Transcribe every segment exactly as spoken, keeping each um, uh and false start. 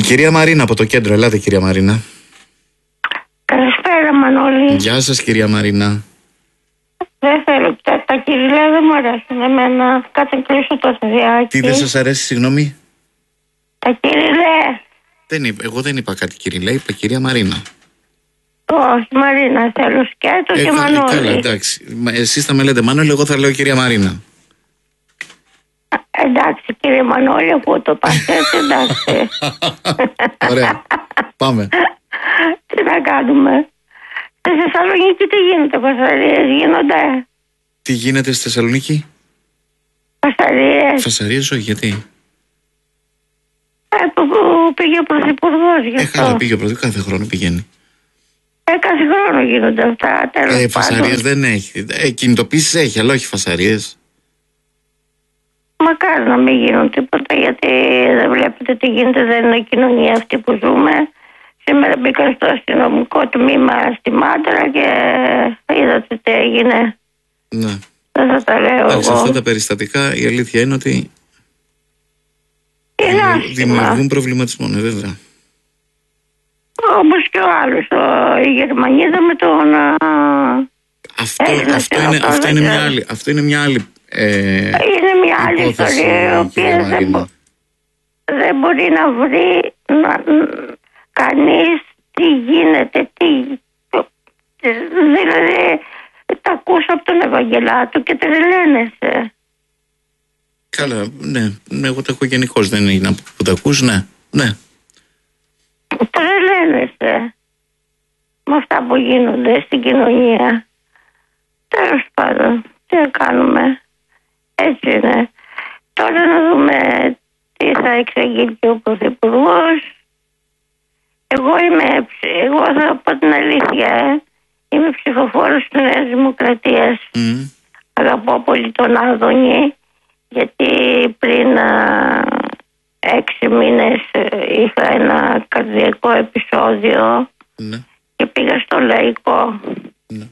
κυρία Μαρίνα από το κέντρο. Ελάτε, κυρία Μαρίνα. Καλησπέρα, Μανώλη. Γεια σας, κυρία Μαρίνα. Δεν θέλω πια. Τα κυριλαία δεν μου αρέσουν εμένα. Κάτσε κλείσω το ταιριάκι. Τι δεν σας αρέσει, συγγνώμη? Τα κυριλαία. Δεν είπα, εγώ δεν είπα κάτι κυριλαία, είπα κυρία Μαρίνα. Όχι, Μαρίνα θέλω, σκέτο ε, και κα, Μανώλη. Καλά, εντάξει. Εσείς θα με λέτε Μανώλη, εγώ θα λέω κυρία Μαρίνα. Εντάξει, κύριε Μανώλη, αφού το πας έτσι, εντάξει. Ωραία. Πάμε. Τι να κάνουμε. Στη Θεσσαλονίκη τι γίνεται, φασαρίες γίνονται? Τι γίνεται στη Θεσσαλονίκη? Φασαρίες. Φασαρίες, όχι, γιατί? Ε, που, που πήγε ο Πρωθυπουργός γι' αυτό. Ε, καλά, πήγε ο Πρωθυπουργός, κάθε χρόνο πηγαίνει. Ε, κάθε χρόνο γίνονται αυτά, τέλος Ε, πάντων. φασαρίες δεν έχει. Ε, κινητοποίησεις έχει, αλλά όχι φασαρίες. Μακάρι να μην γίνουν τίποτα, γιατί δεν βλέπετε τι γίνεται, δεν είναι η κοινωνία αυτή που ζούμε. Σήμερα μπήκα στο αστυνομικό τμήμα στη Μάντρα και είδατε τι έγινε. Ναι. Δεν θα τα λέω Εντάξει, εγώ. αυτά τα περιστατικά η αλήθεια είναι ότι είναι άσχημα. Δημιουργούν προβληματισμό, ναι, βέβαια. Όπως και ο άλλος, ο, η Γερμανίδα με τον... Αυτό, αυτό, είναι, αυτό, είναι, μια άλλη, αυτό είναι μια άλλη ε, είναι μια άλλη ιστορία, η οποία δεν, μπο, δεν μπορεί να βρει να, κανείς τι γίνεται, τι... Δηλαδή, τα ακούς από τον Ευαγγελάτο και τρελαίνεσαι. Καλά, ναι, ναι, εγώ τα έχω γενικώς, δεν είναι που τα ακούς, ναι, ναι. Τρελαίνεσαι με αυτά που γίνονται στην κοινωνία. Τέλος πάντων, τι να κάνουμε, έτσι είναι. Τώρα να δούμε τι θα εξαγγείλει ο Πρωθυπουργός. Εγώ είμαι, εγώ θα πω την αλήθεια, ε. Είμαι ψηφοφόρος της Νέας Δημοκρατίας. Mm. Αγαπώ πολύ τον Άδωνη, γιατί πριν α, έξι μήνες είχα ένα καρδιακό επεισόδιο mm. και πήγα στο Λαϊκό. Mm.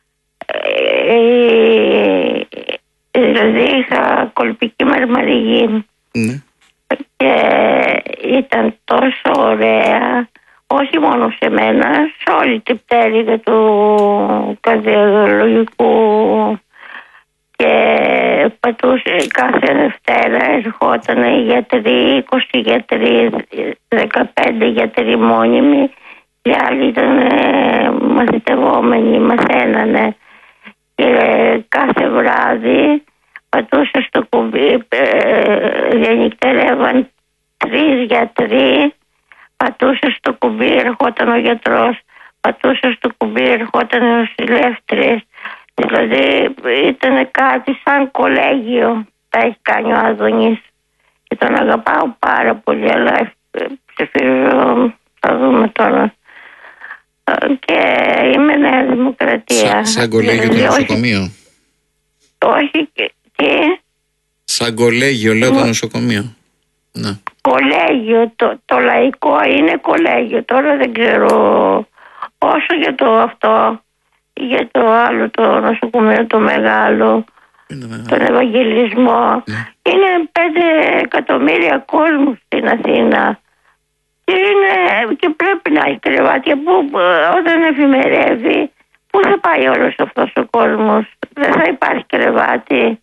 Ε, δηλαδή είχα κολπική μαρμαριγή mm. και ήταν τόσο ωραία, όχι μόνο σε μένα, σε όλη την πτέρυγα του καρδιολογικού, και πατούσε κάθε Δευτέρα, ερχόταν οι γιατροί, είκοσι γιατροί, δεκαπέντε γιατροί μόνιμοι και άλλοι ήταν μαθητευόμενοι, μαθαίνανε, και κάθε βράδυ πατούσε στο κουμπί, διανυκτερεύαν τρεις γιατροί, πατούσε στο κουμπί, ερχόταν ο γιατρός, πατούσε στο κουμπί, ερχόταν ο νοσηλεύτρης. Δηλαδή ήταν κάτι σαν κολέγιο, τα έχει κάνει ο Άδωνης και τον αγαπάω πάρα πολύ, αλλά ψηφίζω, θα δούμε τώρα, και είμαι Νέα Δημοκρατία. Σαν, σαν κολέγιο το νοσοκομείο? Όχι, τι? Σαν κολέγιο λέω το νοσοκομείο. Ναι. Κολέγιο, το, το λαϊκό είναι κολέγιο, τώρα δεν ξέρω, όσο για το αυτό, για το άλλο το νοσοκομείο το μεγάλο, τον Ευαγγελισμό, ναι. Είναι πέντε εκατομμύρια κόσμου στην Αθήνα και, είναι, και πρέπει να έχει κρεβάτια που όταν εφημερεύει, πού θα πάει όλος αυτός ο κόσμος? Δεν θα υπάρχει κρεβάτι.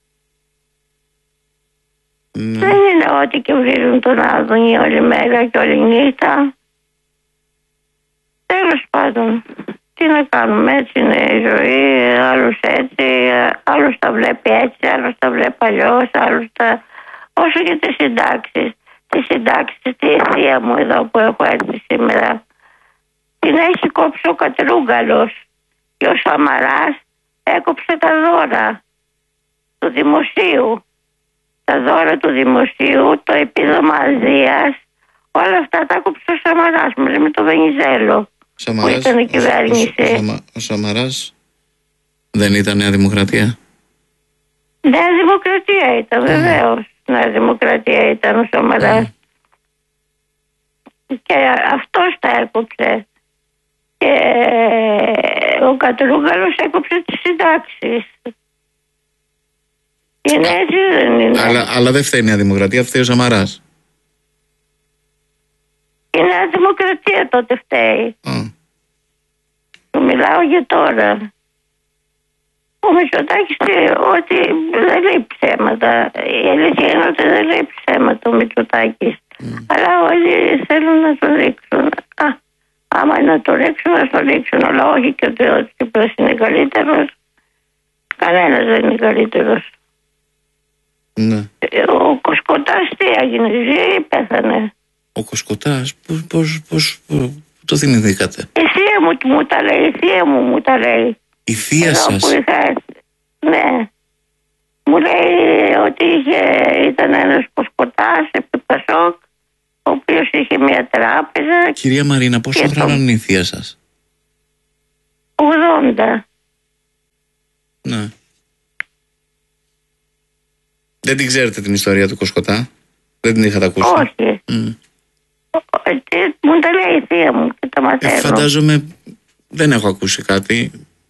Ναι. Δεν είναι ότι και βρίζουν τον Άδωνη όλη μέρα και όλη νύχτα. Τέλος πάντων, τι να κάνουμε, έτσι είναι η ζωή, άλλος έτσι, άλλος τα βλέπει έτσι, άλλος τα βλέπει αλλιώς, άλλος τα... Όσο και τις συντάξεις, τις συντάξεις, τη θεία μου εδώ που έχω έρθει σήμερα, την έχει κόψει ο Κατρούγκαλος και ο Σαμαράς έκοψε τα δώρα του δημοσίου. Τα δώρα του δημοσίου, το επίδομα Αδείας, όλα αυτά τα έκοψε ο Σαμαράς μαζί με το Βενιζέλο. Σαμαράς, που ήταν η κυβέρνηση. Ο, ο, ο, Σαμα, ο Σαμαράς δεν ήταν Νέα Δημοκρατία? Νέα Δημοκρατία ήταν, mm. βεβαίως. Νέα Δημοκρατία ήταν ο Σαμαράς. Mm. Και αυτός τα έκοψε. Και ο Κατρούγκαλος έκοψε τις συντάξεις. Είναι έτσι, δεν είναι? Αλλά, αλλά δεν φταίει η Νέα Δημοκρατία, φταίει ο Σαμαράς. Νέα Δημοκρατία τότε φταίει. Α. Του μιλάω για τώρα. Ο Μητσοτάκης ότι δεν λέει ψέματα. Η αλήθεια είναι ότι δεν λέει ψέματα ο Μητσοτάκης. Mm. Αλλά όλοι θέλουν να το ρίξουν. Α, άμα είναι να το ρίξουν, να το ρίξουν. Αλλά όχι και ότι ο Τσίπρας είναι καλύτερος. Κανένας δεν είναι καλύτερος. Ναι. Ο Κοσκοτάς τι έγινε, ζει ή πέθανε? Ο Κοσκοτάς, πώς, πώς, πώς, πώς το θυμηθήκατε? Η θεία μου μου τα λέει, η θεία μου μου τα λέει. Η θεία εδώ σας? Που είχα, ναι. Μου λέει ότι είχε, ήταν ένας Κοσκοτάς επί Πασόκ, ο οποίος είχε μια τράπεζα. Κυρία Μαρίνα, πόσο χρόνο είναι η θεία σας? ογδόντα. Ναι. Δεν την ξέρετε την ιστορία του Κοσκοτά? Δεν την είχατε ακούσει? Όχι. Mm. Μου τα λέει η θεία μου και τα μαθαίνω. Ε, φαντάζομαι δεν έχω ακούσει κάτι.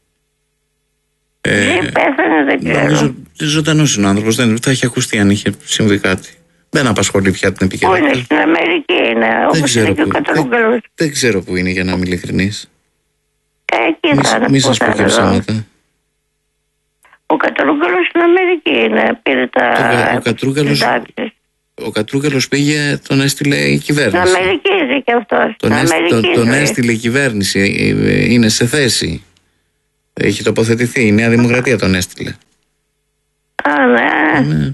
Ε, πέθανε, δεν ξέρω. Νομίζω ζωντανός είναι ο άνθρωπος, δεν θα έχει ακουστεί αν είχε συμβεί κάτι. Δεν απασχολεί πια την επικαιρότητα. Πού είναι, στην Αμερική είναι, όπως είναι και ο Κατρούγκαλος. Δεν, δεν ξέρω που είναι, για να είμαι ειλικρινής. Ε, εκεί θα είναι. Μη σας πω και ψέματα. Ο Κατρούγκαλος στην Αμερική είναι, πήρε τα ο, ο Κατρούγκαλος, ο Κατρούγκαλος πήγε, τον έστειλε η κυβέρνηση. Στην Αμερική ζει και αυτός. Τον, έστει, τον, τον έστειλε η κυβέρνηση, είναι σε θέση. Έχει τοποθετηθεί, η Νέα Δημοκρατία τον έστειλε. Α, ναι. ναι.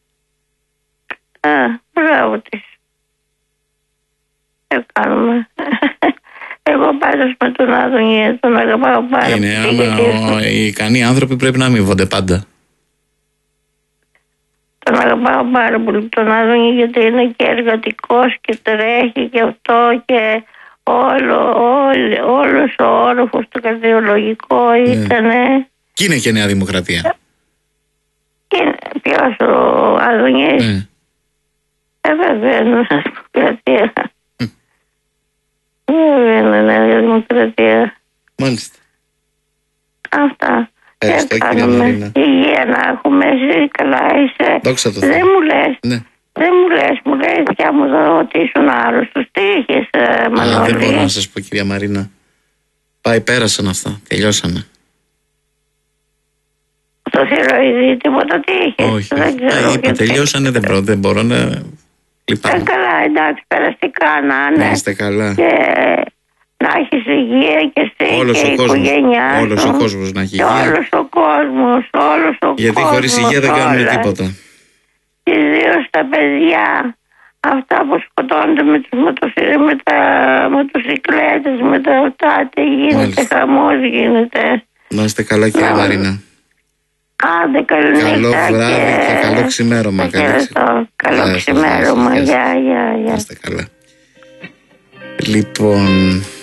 Α, μπράβο της. Δεν κάνουμε. Εγώ πάντως με τον Άδωνη τον αγαπάω πάρα πολύ. Είναι, οι ικανοί άνθρωποι πρέπει να αμείβονται πάντα. Τον αγαπάω πάρα πολύ τον Άδωνη, γιατί είναι και εργατικός και τρέχει και αυτό και όλο, όλο, όλος ο όροφος το καρδιολογικό ήτανε. Και είναι και Νέα Δημοκρατία. Και ποιος, ο Άδωνης? Ναι. Ε, βέβαια είναι Νέα Δημοκρατία. Βέβαια είναι Νέα Δημοκρατία. Μάλιστα. Αυτά. Ευχαριστώ, κυρία Μαρίνα. Υγεία να έχουμε, εσύ καλά είσαι. Δόξα τω Θεώ. Δεν μου λες. Ναι. Δεν μου λες, μου λέει η θεία μου εδώ ότι ήσουν άρρωστος. Τι είχες, ε, Μανώλη? Α, δεν μπορώ να σας πω, κυρία Μαρίνα. Πάει, πέρασαν αυτά, τελειώσανε. Το θηροειδή, τίποτα τι είχες? Όχι, δεν ξέρω. είπα, τελειώσανε, δεν μπορώ, δεν μπορώ να... Λυπάμαι. Ε, καλά, εντάξει, περαστικά να είναι. Να είστε καλά. Και να έχεις υγεία και εσύ όλος και η οικογένειά σου. Όλος ο κόσμος να έχει υγεία. Όλος ο κόσμος, όλος ο Γιατί κόσμος. χωρίς υγεία δεν κάνουμε τίποτα. Ιδίως τα παιδιά, αυτά που σκοτώνονται με τους μοτοσυ... με τα μοτοσυκλέτες, με τα αυτά, τι γίνεται, Μάλιστα. χαμός γίνεται. Να είστε καλά, κυρία Μαρίνα. Άντε, καλή νύχτα. Καλό βράδυ και, και καλό ξημέρωμα. Καλό, καλό ξημέρωμα. Γεια, γεια, γεια. Να είστε καλά. Λοιπόν...